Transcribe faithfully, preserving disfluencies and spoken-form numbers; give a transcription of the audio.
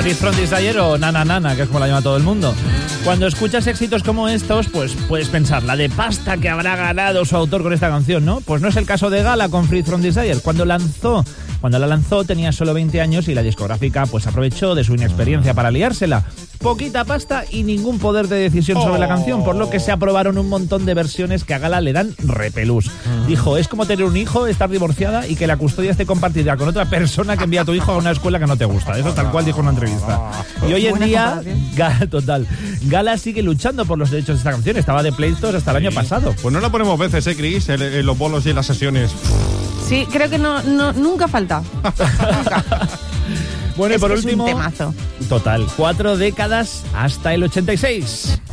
Free From Desire o Nana Nana, que es como la llama todo el mundo. Cuando escuchas éxitos como estos, pues puedes pensar, la de pasta que habrá ganado su autor con esta canción, ¿no? Pues no es el caso de Gala con Free From Desire. Cuando lanzó, cuando la lanzó tenía solo veinte años y la discográfica pues aprovechó de su inexperiencia para liársela. Poquita pasta y ningún poder de decisión sobre la canción, por lo que se aprobaron un montón de versiones que a Gala le dan repelús. Dijo, es como tener un hijo, estar divorciada y que la custodia esté compartida con otra persona que envía a tu hijo a una escuela que no te gusta. Eso tal cual dijo en una entrevista. Y hoy en día, Gala, total, Gala sigue luchando por los derechos de esta canción. Estaba de pleitos hasta el año pasado. Pues no la ponemos veces, ¿eh, Chris? En, en los bolos y en las sesiones. Sí, creo que no, no nunca falta. Nunca. Bueno, es y por que último, es un temazo. Total, cuatro décadas hasta el ochenta y seis.